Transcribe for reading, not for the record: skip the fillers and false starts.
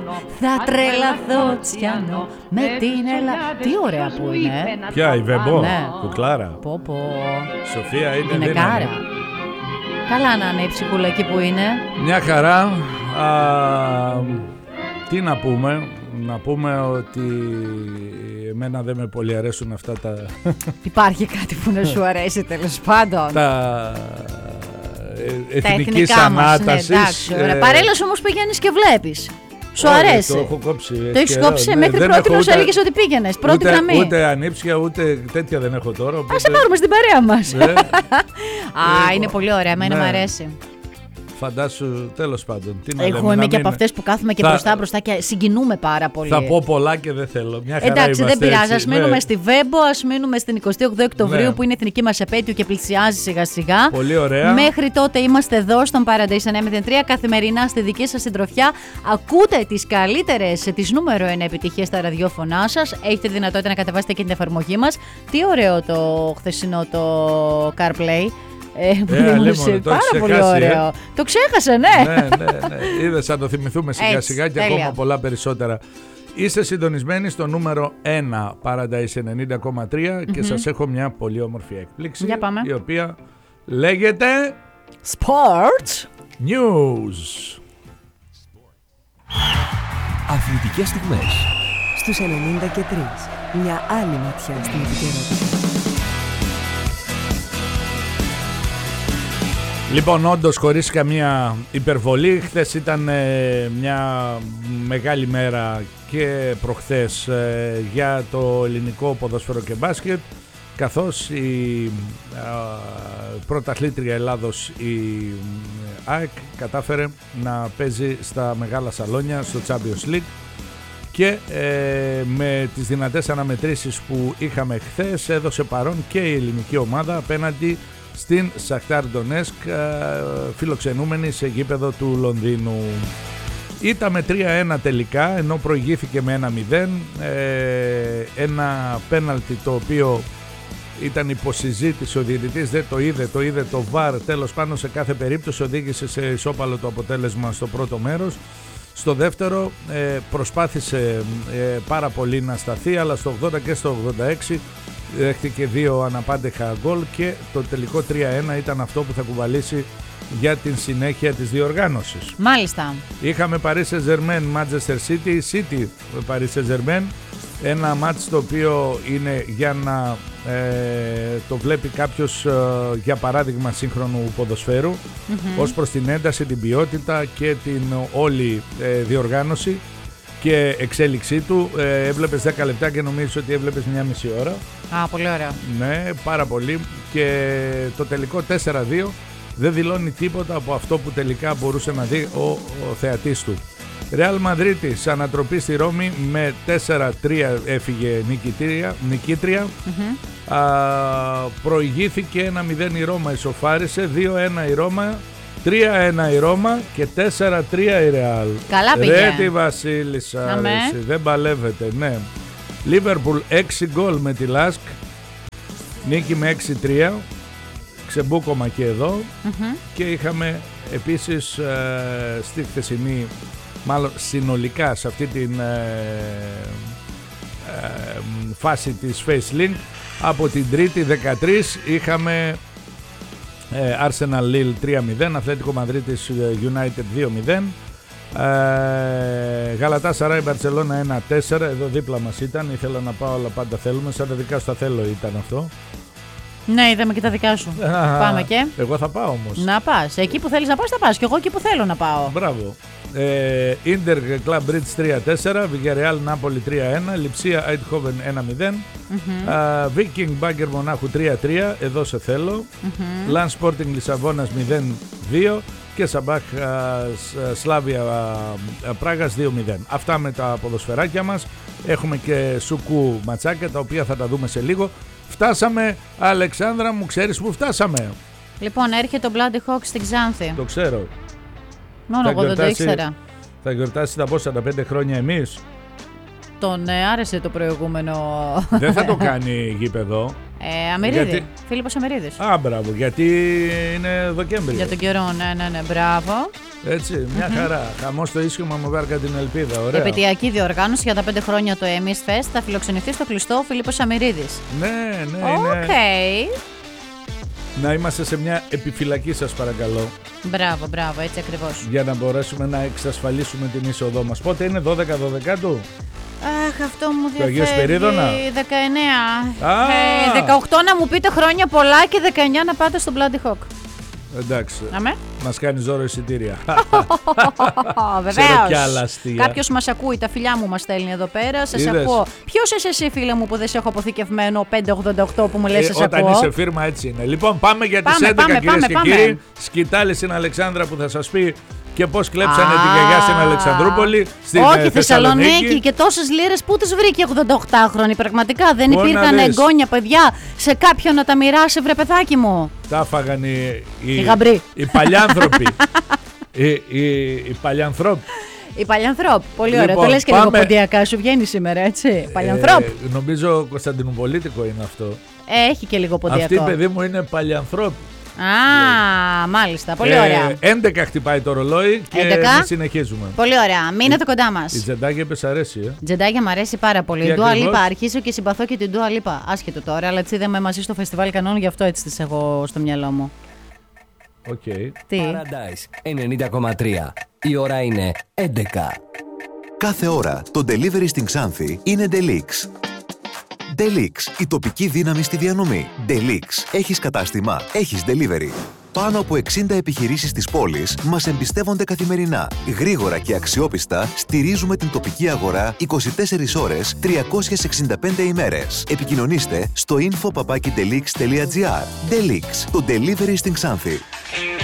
Θα τρελαθώ Τσιάνο με την Ελλάδα. Τι ωραία που είναι. Ποια, η Βεμπό, Ναι. κουκλάρα. Πω. Σοφία είναι Γυναικάρα. Καλά να είναι η ψυχούλα εκεί που είναι. Μια χαρά. Τι να πούμε. Να πούμε ότι εμένα δεν με πολύ αρέσουν αυτά τα... Υπάρχει κάτι που να σου αρέσει τέλος πάντων. τα εθνικής εθνικά μας, ανάτασης. ναι, εντάξει, παρέλαση όμως πηγαίνεις και βλέπεις. Σου αρέσει. Το έχω κόψει. Το έχεις κόψει. Ναι, μέχρι δεν πρώτη έχω μας έλεγες ότι πήγαινες. Πρώτη γραμμή. Ούτε ανήψια, ούτε τέτοια δεν έχω τώρα. Ας σε πάρουμε στην παρέα μας. Ναι. Είναι πολύ ωραία. Εμένα Ναι. μου αρέσει. Φαντάσου, τέλος πάντων. Τι να Εγώ λέμε, είμαι να και μην- από αυτές που κάθομαι και μπροστά και συγκινούμε πάρα πολύ. Θα πω πολλά και δεν θέλω. Μια χαρά Εντάξει, δεν είμαστε πειράζει. έτσι. Ας μείνουμε Ναι. στη Βέμπο, ας μείνουμε στην 28 Οκτωβρίου Ναι. που είναι η εθνική μας επέτειο και πλησιάζει σιγά σιγά. Πολύ ωραία. Μέχρι τότε είμαστε εδώ στον Paradise 903 καθημερινά στη δική σας συντροφιά. Ακούτε τις καλύτερες, τις νούμερο 1 επιτυχίες στα ραδιόφωνά σας. Έχετε δυνατότητα να κατεβάσετε και την εφαρμογή μας. Τι ωραίο το χθεσινό το CarPlay. Αλίμονο, το Πάρα έχεις πολύ ξεχάσει, ωραίο. Το ξέχασα, ναι. Ναι. Είδες, θα το θυμηθούμε σιγά Έτσι, σιγά και τέλεια. ακόμα πολλά περισσότερα. Είστε συντονισμένοι στο νούμερο 1 Paradise 90,3 και σας έχω μια πολύ όμορφη έκπληξη. Για πάμε. Η οποία λέγεται Sports. News. Αθλητικές στιγμές. Στους 93. Μια άλλη ματιά στην επικαιρότητα. Λοιπόν, όντως χωρίς καμία υπερβολή, χθες ήταν μια μεγάλη μέρα και προχθές για το ελληνικό ποδόσφαιρο και μπάσκετ, καθώς η πρωταθλήτρια Ελλάδος, η ΑΕΚ, κατάφερε να παίζει στα μεγάλα σαλόνια στο Champions League και με τις δυνατές αναμετρήσεις που είχαμε χθες έδωσε παρόν και η ελληνική ομάδα απέναντι στην Σαχτάρ Ντονέσκ, φιλοξενούμενη σε γήπεδο του Λονδίνου. Ήταν 3-1 τελικά, ενώ προηγήθηκε με 1-0, ένα πέναλτι το οποίο ήταν υποσυζήτηση, ο διαιτητής δεν το είδε το VAR, τέλος πάντων σε κάθε περίπτωση οδήγησε σε ισόπαλο το αποτέλεσμα στο πρώτο μέρος. Στο δεύτερο προσπάθησε πάρα πολύ να σταθεί, αλλά στο 80 και στο 86 δέχτηκε 2 αναπάντεχα γκολ και το τελικό 3-1 ήταν αυτό που θα κουβαλήσει για την συνέχεια της διοργάνωσης. Μάλιστα. Είχαμε Paris Saint-Germain, Manchester City, Paris Saint-Germain, ένα μάτς το οποίο είναι για να το βλέπει κάποιος για παράδειγμα σύγχρονου ποδοσφαίρου, ως προς την ένταση, την ποιότητα και την όλη διοργάνωση και εξέλιξή του. Έβλεπες 10 λεπτά και νομίζεις ότι έβλεπες μια μισή ώρα. Πολύ ωραία. Ναι, πάρα πολύ. Και το τελικό 4-2 δεν δηλώνει τίποτα από αυτό που τελικά μπορούσε να δει ο θεατής του. Ρεάλ Μαδρίτης ανατροπή στη Ρώμη με 4-3 έφυγε νικήτρια. Προηγήθηκε 1-0 η Ρώμα, ισοφάρισε, 2-1 η Ρώμα, 3-1 η Ρώμα και 4-3 η Ρεάλ. Καλά πήγε. Ρε τη Βασίλισσα, δεν παλεύεται, ναι. Λίβερπουλ 6 γκολ με τη Λάσκ, νίκη με 6-3, ξεμπούκομα και εδώ. Και είχαμε επίσης στη χθεσινή, μάλλον συνολικά σε αυτή την φάση της Face Link, από την Τρίτη 13 είχαμε Arsenal Lille 3-0, Ατλέτικο Μαδρίτης United 2-0, Γαλατά Σαράι Μπαρτσελώνα 1-4, εδώ δίπλα μας ήταν, ήθελα να πάω αλλά πάντα θέλουμε, σαν τα δικά σου τα θέλω ήταν αυτό. Ναι, είδαμε και τα δικά σου. Πάμε και. Εγώ θα πάω όμως. Να πας. Εκεί που θέλεις να πας θα πας. Και εγώ εκεί που θέλω να πάω. Μπράβο. Ίντερ Club Bridge 3-4, Villarreal Νάπολη 3-1, Λιψία Eindhoven 1-0, Viking Bagger Μονάχου 3-3, εδώ σε θέλω, Lan Sporting Λισαβόνας 0-2 και Σαμπάχ Σλάβια Πράγας 2-0. Αυτά με τα ποδοσφαιράκια μας. Έχουμε και σουκού ματσάκια τα οποία θα τα δούμε σε λίγο. Φτάσαμε, Αλεξάνδρα μου, ξέρεις που φτάσαμε? Λοιπόν, έρχεται ο Bloody Hawk στην Ξάνθη. Το ξέρω. Μόνο εγώ δεν το ήξερα. Θα γιορτάσει τα πόσα, τα 5 χρόνια εμείς? Τον άρεσε το προηγούμενο. Δεν θα το κάνει γήπεδο. Αμερίδη. Γιατί Φίλιππος Αμερίδης. Α, μπράβο, γιατί είναι Δεκέμβριο. Για τον καιρό, ναι, μπράβο. Έτσι, μια χαρά. Χαμός στο ίσχυμα μου βάρκα την ελπίδα. Ωραία. Επαιτειακή διοργάνωση για τα 5 χρόνια του Emis Fest. Θα φιλοξενηθεί στο κλειστό ο Φίλιππος Αμερίδης. Ναι. Οκ. Να είμαστε σε μια επιφυλακή, σας παρακαλώ. Μπράβο, έτσι ακριβώς. Για να μπορέσουμε να εξασφαλίσουμε την είσοδό μας. Πότε είναι, 12 του? Αχ, αυτό μου Το Αγίου διαφεύγει. Σπυρίδωνα. 19. Α. 18 να μου πείτε χρόνια πολλά και 19 να πάτε στο Bloody Hawk. Εντάξει. Αμέ. Μας κάνει ζώρο εισιτήρια. Βεβαίως. Ξέρω κι άλλα αστεία. Κάποιος μας ακούει, τα φιλιά μου μας στέλνει εδώ πέρα. Σας Είδες. ακούω. Ποιος είσαι εσύ, φίλε μου, που δεν σε έχω αποθηκευμένο 588 που μου λες σας Όταν ακούω. είσαι φίρμα έτσι είναι. Λοιπόν, πάμε για τις 11, κυρίες και κύριοι. Σκητάλη στην Αλεξάνδρα που θα σας πει και πώς κλέψανε την γιαγιά στην Αλεξανδρούπολη. Στην Όχι, Θεσσαλονίκη. Θεσσαλονίκη και τόσες λίρες που τις βρήκε 88χρονη. Πραγματικά δεν Μπορεί να υπήρχαν δεις. εγγόνια παιδιά σε κάποιον να τα μοιράσει, βρε παιδάκι μου. Τα φάγαν Οι γαμπροί. οι παλιάνθρωποι. οι παλιανθρώποι. Η Παλιανθρώπ. Πολύ Λοιπόν, ωραία. Το λες και πάμε. λίγο ποντιακά, σου βγαίνει σήμερα, έτσι. Παλιανθρώπ. Νομίζω Κωνσταντινουπολίτικο είναι αυτό. Έχει και λίγο ποντιακό. Αυτή, παιδί μου, είναι παλιανθρώπη. Α, μάλιστα. Πολύ ωραία. 11 χτυπάει το ρολόι και 11. εμείς συνεχίζουμε. Πολύ ωραία. Μείνετε κοντά μας. Η Τζεντάκη έπες αρέσει, Τζεντάκια μου αρέσει πάρα πολύ. Τι Η Dua ακριβώς? Lipa, αρχίζω και συμπαθώ και την Dua Lipa. Άσχετο τώρα, αλλά τις είδαμε μαζί στο φεστιβάλ Κανών, γι' αυτό έτσι τις έχω στο μυαλό μου. Οκ. Τι. Paradise 90,3. Η ώρα είναι 11. Κάθε ώρα το delivery στην Ξάνθη είναι Delix. Delix, η τοπική δύναμη στη διανομή. Delix, έχεις κατάστημα, έχεις delivery. Πάνω από 60 επιχειρήσεις της πόλης μας εμπιστεύονται καθημερινά. Γρήγορα και αξιόπιστα στηρίζουμε την τοπική αγορά 24 ώρες, 365 ημέρες. Επικοινωνήστε στο info@delix.gr. Delix, το delivery στην Ξάνθη.